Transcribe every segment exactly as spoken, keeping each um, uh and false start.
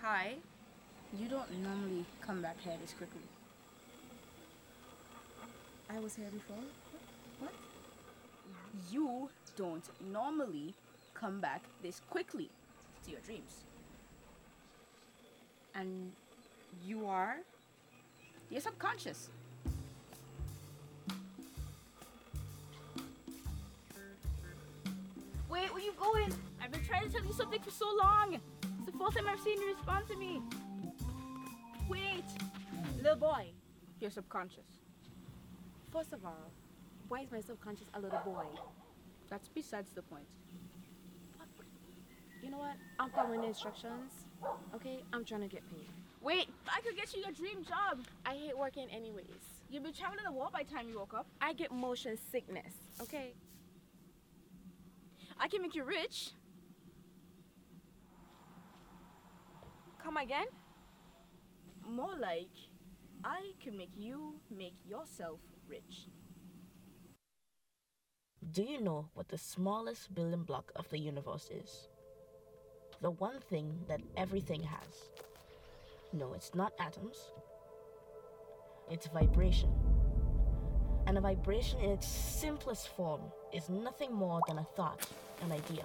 Hi. You don't normally come back here this quickly. I was here before? What? You don't normally come back this quickly to your dreams. And you are your subconscious. Wait, where you going? I've been trying to tell you something for so long. It's the first time I've seen you respond to me. Wait, little boy, your subconscious. First of all, why is my subconscious a little boy? That's besides the point. You know what? I'm following the instructions. Okay? I'm trying to get paid. Wait, I could get you your dream job. I hate working anyways. You've been traveling the world by the time you woke up. I get motion sickness. Okay? I can make you rich. Come again? More like, I can make you make yourself rich. Do you know what the smallest building block of the universe is? The one thing that everything has. No, it's not atoms. It's vibration. And a vibration in its simplest form is nothing more than a thought, an idea.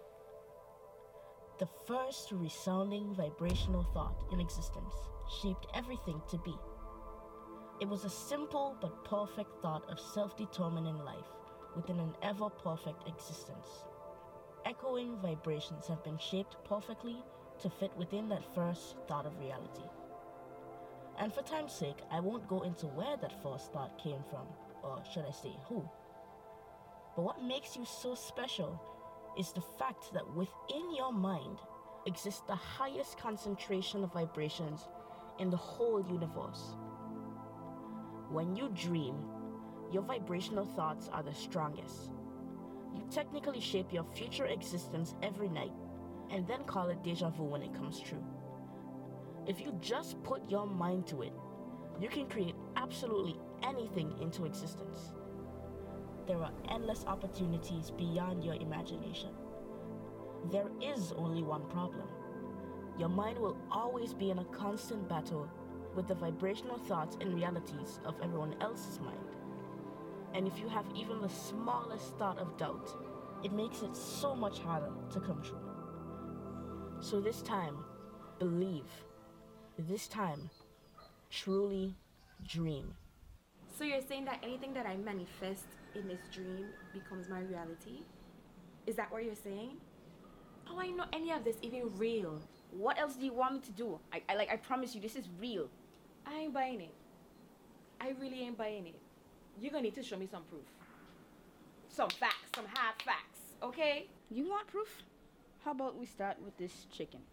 The first resounding vibrational thought in existence shaped everything to be. It was a simple but perfect thought of self-determining life within an ever-perfect existence. Echoing vibrations have been shaped perfectly to fit within that first thought of reality. And for time's sake, I won't go into where that first thought came from, or should I say who. But what makes you so special is the fact that within your mind exists the highest concentration of vibrations in the whole universe. When you dream, your vibrational thoughts are the strongest. You technically shape your future existence every night and then call it deja vu when it comes true. If you just put your mind to it, you can create absolutely anything into existence. There are endless opportunities beyond your imagination. There is only one problem. Your mind will always be in a constant battle with the vibrational thoughts and realities of everyone else's mind. And if you have even the smallest thought of doubt, it makes it so much harder to come true. So this time, believe. This time, truly dream. So you're saying that anything that I manifest in this dream becomes my reality? Is that what you're saying? How I know any of this even real? What else do you want me to do? I, I like I promise you this is real. I ain't buying it. I really ain't buying it. You're gonna need to show me some proof. Some facts, some hard facts, okay? You want proof? How about we start with this chicken?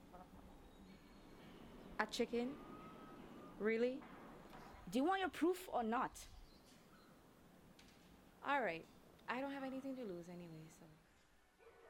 A chicken? Really? Do you want your proof or not? Alright. I don't have anything to lose anyway, so...